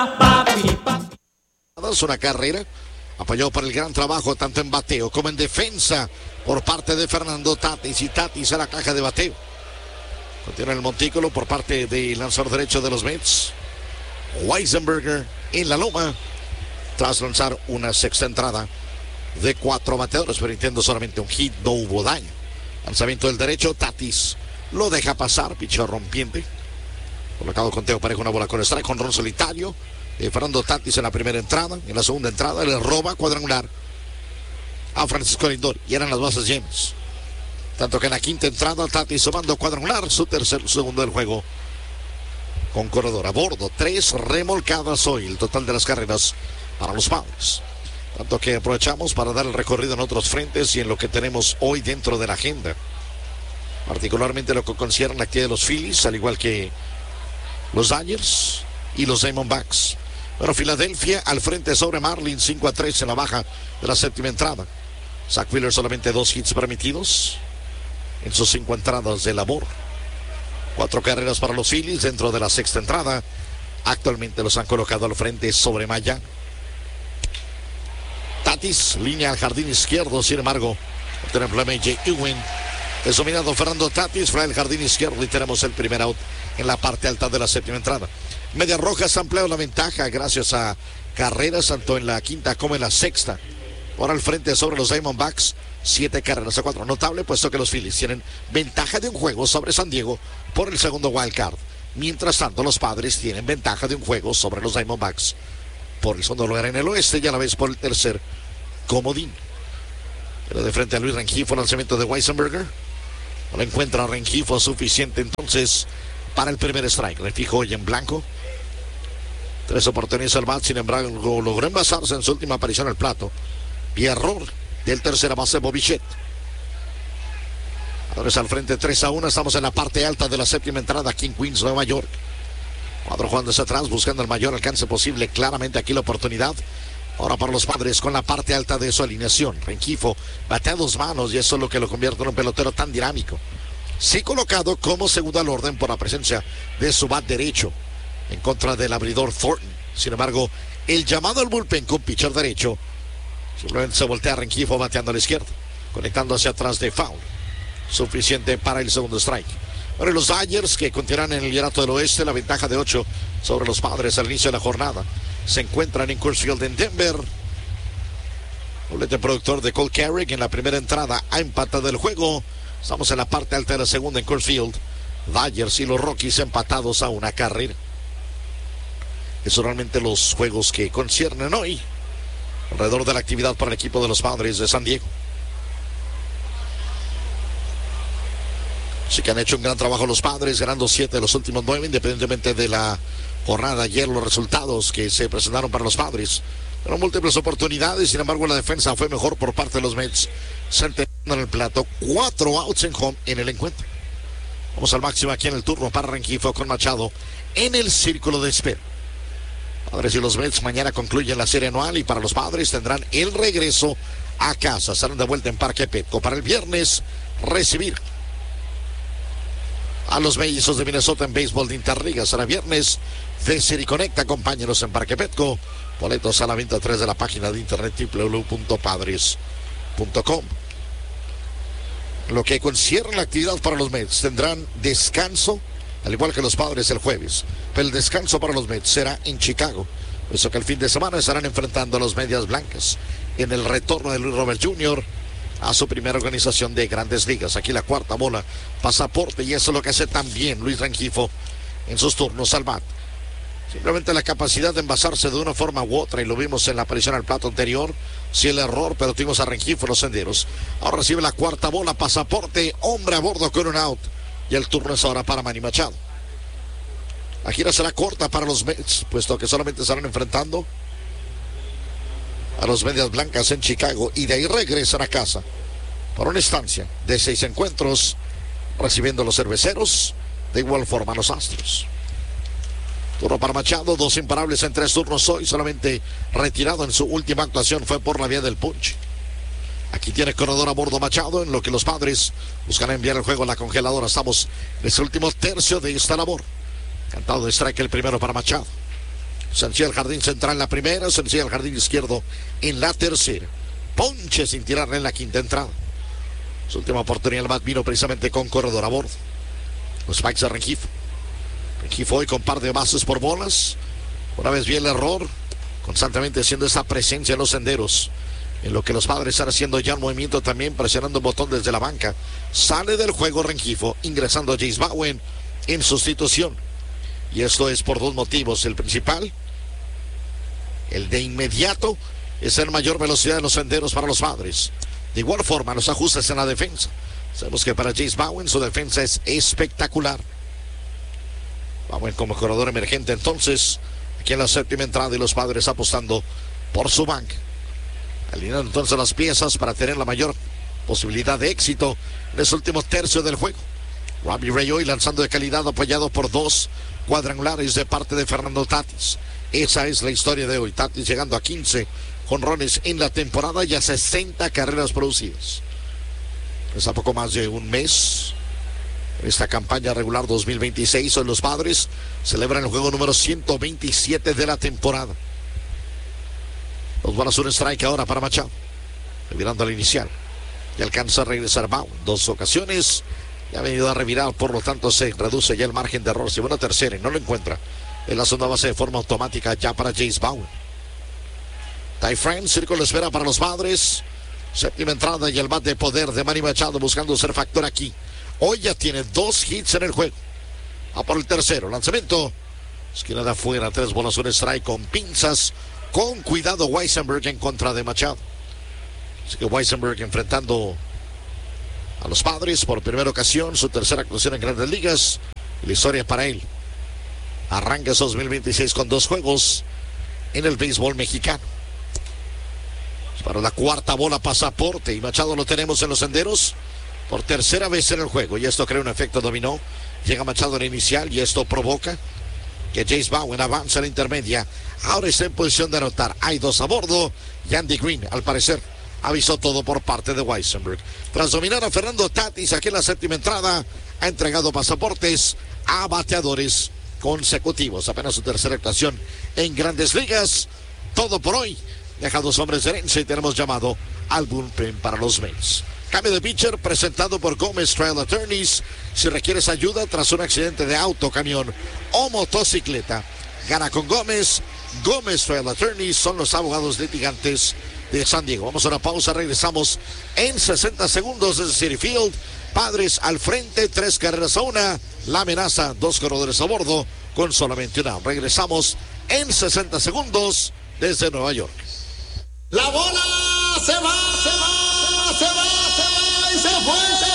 bola, papi, papi. Es una carrera apoyado por el gran trabajo tanto en bateo como en defensa por parte de Fernando Tatis, y Tatis a la caja de bateo. Continúa el montículo por parte del lanzador derecho de los Mets, Weisenberger, en la loma, tras lanzar una sexta entrada de 4 bateadores, permitiendo solamente un hit, no hubo daño. Lanzamiento del derecho, Tatis lo deja pasar, picheo rompiente. Colocado conteo parejo, una bola con strike, con ron solitario. Fernando Tatis en la primera entrada. En la segunda entrada le roba cuadrangular a Francisco Lindor y eran las bases llenas. Tanto que en la quinta entrada Tatis sumando cuadrangular, su segundo del juego con corredor a bordo. 3 remolcadas hoy, el total de las carreras para los Padres. Tanto que aprovechamos para dar el recorrido en otros frentes y en lo que tenemos hoy dentro de la agenda. Particularmente lo que concierne la actividad de los Phillies, al igual que los Dodgers y los Diamondbacks. Pero Filadelfia al frente sobre Marlins, 5-3 en la baja de la séptima entrada. Zach Wheeler solamente 2 hits permitidos en sus 5 entradas de labor. 4 carreras para los Phillies dentro de la sexta entrada. Actualmente los han colocado al frente sobre Maya. Tatis, línea al jardín izquierdo, sin embargo, tiene el problema J. Ewing. Es dominado Fernando Tatis, fuera del jardín izquierdo y tenemos el primer out en la parte alta de la séptima entrada. Medias Rojas ha ampliado la ventaja gracias a carreras tanto en la quinta como en la sexta. Ahora al frente sobre los Diamondbacks, 7 carreras a 4. Notable puesto que los Phillies tienen ventaja de un juego sobre San Diego por el segundo wild card. Mientras tanto, los Padres tienen ventaja de un juego sobre los Diamondbacks por el segundo lugar en el oeste y a la vez por el tercer comodín. Pero de frente a Luis Rengifo, lanzamiento de Weisenberger. No lo encuentra Rengifo suficiente entonces para el primer strike. Le fijo hoy en blanco. 3 oportunidades al bat, sin embargo logró envasarse en su última aparición al plato. Y error del tercera base Bobichet. Ahora es al frente 3-1. Estamos en la parte alta de la séptima entrada aquí en Queens, Nueva York. 4 jugando hacia atrás, buscando el mayor alcance posible. Claramente aquí la oportunidad. Ahora para los Padres con la parte alta de su alineación. Rengifo batea 2 manos y eso es lo que lo convierte en un pelotero tan dinámico. Sí colocado como segundo al orden por la presencia de su bat derecho en contra del abridor Thornton. Sin embargo, el llamado al bullpen con pitcher derecho simplemente se voltea Rengifo bateando a la izquierda, conectando hacia atrás de foul. Suficiente para el segundo strike. Ahora los Dodgers, que continuarán en el liderato del oeste, la ventaja de 8 sobre los Padres al inicio de la jornada. Se encuentran en Coors Field en Denver. Doblete productor de Cole Carrick en la primera entrada ha empatado el juego. Estamos en la parte alta de la segunda en Coors Field. Dodgers y los Rockies empatados a 1 carrera. Esos son realmente los juegos que conciernen hoy alrededor de la actividad para el equipo de los Padres de San Diego. Sí que han hecho un gran trabajo los Padres, ganando 7 de los últimos 9, independientemente de la jornada ayer, los resultados que se presentaron para los Padres. Pero múltiples oportunidades, sin embargo la defensa fue mejor por parte de los Mets. Centenando en el plato, 4 outs en home en el encuentro. Vamos al máximo aquí en el turno para Rengifo con Machado en el círculo de espera. Padres y los Mets mañana concluyen la serie anual y para los Padres tendrán el regreso a casa. Salen de vuelta en Parque Petco para el viernes recibir a los Mellizos de Minnesota en béisbol de Interliga. Será viernes de Serie Conecta. Acompáñenos en Parque Petco. Boletos a la venta a través de la página de internet www.padres.com. Lo que concierne la actividad para los Mets, tendrán descanso, al igual que los Padres el jueves. Pero el descanso para los Mets será en Chicago. Por eso que el fin de semana estarán enfrentando a los Medias Blancas en el retorno de Luis Robert Jr. a su primera organización de Grandes Ligas. Aquí la cuarta bola, pasaporte, y eso es lo que hace también Luis Rengifo en sus turnos al bat. Simplemente la capacidad de envasarse de una forma u otra, y lo vimos en la aparición al plato anterior. Sí, el error, pero tuvimos a Rengifo en los senderos. Ahora recibe la cuarta bola, pasaporte, hombre a bordo con un out. Y el turno es ahora para Manny Machado. La gira será corta para los Mets, puesto que solamente estarán enfrentando a los Medias Blancas en Chicago y de ahí regresan a casa por una estancia de 6 encuentros, recibiendo a los Cerveceros, de igual forma a los Astros. Turno para Machado, 2 imparables en 3 turnos hoy, solamente retirado en su última actuación fue por la vía del punch. Aquí tiene corredor a bordo Machado, en lo que los Padres buscan enviar el juego a la congeladora. Estamos en el último tercio de esta labor. Cantado de strike el primero para Machado. Sencilla el jardín central en la primera, sencilla el jardín izquierdo en la tercera. Ponche sin tirarle en la quinta entrada. Su última oportunidad el bat vino precisamente con corredor a bordo. Los Spikes de Rengifo. Rengifo hoy con par de bases por bolas. Una vez bien el error, constantemente siendo esa presencia en los senderos. En lo que los Padres están haciendo ya un movimiento también, presionando un botón desde la banca. Sale del juego Rengifo, ingresando Jace Bowen en sustitución. Y esto es por dos motivos. El principal, el de inmediato, es el mayor velocidad de los senderos para los Padres. De igual forma, los ajustes en la defensa. Sabemos que para Jace Bowen su defensa es espectacular. Bowen como jugador emergente entonces, aquí en la séptima entrada, y los Padres apostando por su banca. Alineando entonces las piezas para tener la mayor posibilidad de éxito en ese último tercio del juego. Robbie Ray hoy lanzando de calidad, apoyado por dos cuadrangulares de parte de Fernando Tatis. Esa es la historia de hoy. Tatis llegando a 15 jonrones en la temporada y a 60 carreras producidas. Es a poco más de un mes. En esta campaña regular 2026, hoy los Padres celebran el juego número 127 de la temporada. Dos bolas, un strike ahora para Machado. Revirando al inicial. Y alcanza a regresar Bowen. Dos ocasiones. Y ha venido a revirar, por lo tanto se reduce ya el margen de error. Si va una tercera y no lo encuentra en la segunda base de forma automática ya para Jace Bowen. Ty France, círculo de espera para los Padres. Séptima entrada y el bat de poder de Manny Machado buscando ser factor aquí. Hoy ya tiene 2 hits en el juego. A por el tercero. Lanzamiento. Esquina de afuera. 3 bolas, un strike con pinzas. Con cuidado Weisenberg en contra de Machado. Así que Weisenberg enfrentando a los Padres por primera ocasión. Su tercera actuación en Grandes Ligas. Y la historia para él. Arranca 2026 con 2 juegos en el béisbol mexicano. Para la cuarta bola pasaporte. Y Machado lo tenemos en los senderos por tercera vez en el juego. Y esto crea un efecto dominó. Llega Machado en la inicial y esto provoca que Jace Bowen avance a la intermedia. Ahora está en posición de anotar. Hay 2 a bordo. Y Andy Green, al parecer, avisó todo por parte de Weisenberg. Tras dominar a Fernando Tatis aquí en la séptima entrada, ha entregado pasaportes a bateadores consecutivos. Apenas su tercera actuación en Grandes Ligas. Todo por hoy. Deja 2 hombres de herencia y tenemos llamado al bullpen para los Mets. Cambio de pitcher presentado por Gómez Trail Attorneys. Si requieres ayuda tras un accidente de auto, camión o motocicleta, gana con Gómez. Gómez Trail Attorneys son los abogados litigantes de San Diego. Vamos a una pausa, regresamos en 60 segundos desde Citi Field. Padres al frente, 3 carreras a 1. La amenaza, 2 corredores a bordo con solamente una. Regresamos en 60 segundos desde Nueva York. La bola se va y se fue.